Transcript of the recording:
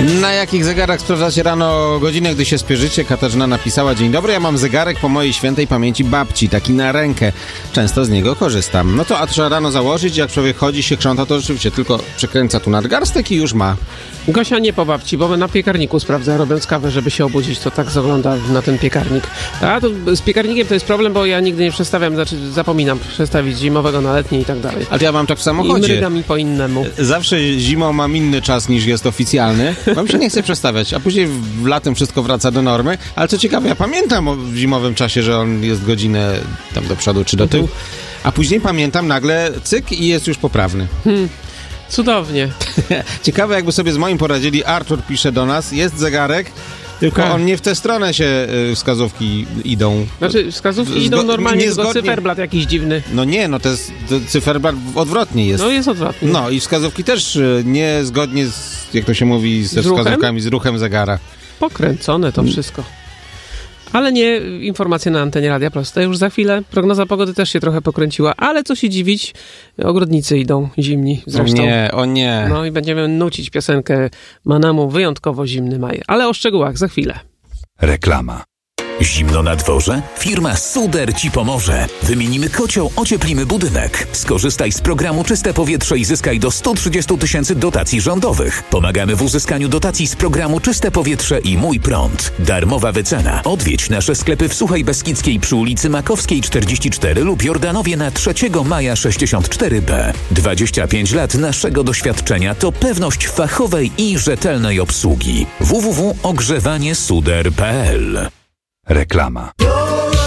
Na jakich zegarach sprawdzacie rano godzinę, gdy się spierzycie? Katarzyna napisała: dzień dobry, ja mam zegarek po mojej świętej pamięci babci, taki na rękę. Często z niego korzystam. No to a trzeba rano założyć, jak człowiek chodzi, się krząta, to rzeczywiście tylko przekręca tu nadgarstek i już ma. Gosia nie po babci, bo na piekarniku sprawdza, robiąc kawę, żeby się obudzić, to tak zagląda na ten piekarnik. A to z piekarnikiem to jest problem, bo ja nigdy nie przestawiam, zapominam przestawić zimowego na letni i tak dalej. Ale ja mam tak w samochodzie. I mryga mi po innemu. Zawsze zimą mam inny czas niż jest oficjalny, bo mi się nie chce przestawiać, a później latem wszystko wraca do normy. Ale co ciekawe, ja pamiętam o zimowym czasie, że on jest godzinę tam do przodu czy do tyłu, a później pamiętam nagle cyk i jest już poprawny. Cudownie. Ciekawe, jakby sobie z moim poradzili. Artur pisze do nas, jest zegarek, tylko on nie w tę stronę się wskazówki idą. Znaczy wskazówki idą normalnie, tylko cyferblat jakiś dziwny. No nie, no to cyferblat odwrotnie jest. No jest odwrotnie. No i wskazówki też niezgodnie z, jak to się mówi, ze wskazówkami, z ruchem zegara. Pokręcone to wszystko. Ale nie informacje na antenie Radia Proste. Już za chwilę prognoza pogody też się trochę pokręciła, ale co się dziwić, ogrodnicy idą zimni zresztą. O nie. No i będziemy nucić piosenkę Manamu wyjątkowo zimny maj. Ale o szczegółach za chwilę. Reklama. Zimno na dworze? Firma Suder Ci pomoże. Wymienimy kocioł, ocieplimy budynek. Skorzystaj z programu Czyste Powietrze i zyskaj do 130 000 dotacji rządowych. Pomagamy w uzyskaniu dotacji z programu Czyste Powietrze i Mój Prąd. Darmowa wycena. Odwiedź nasze sklepy w Suchej Beskidzkiej przy ulicy Makowskiej 44 lub Jordanowie na 3 Maja 64B. 25 lat naszego doświadczenia to pewność fachowej i rzetelnej obsługi. www.ogrzewaniesuder.pl. Reklama.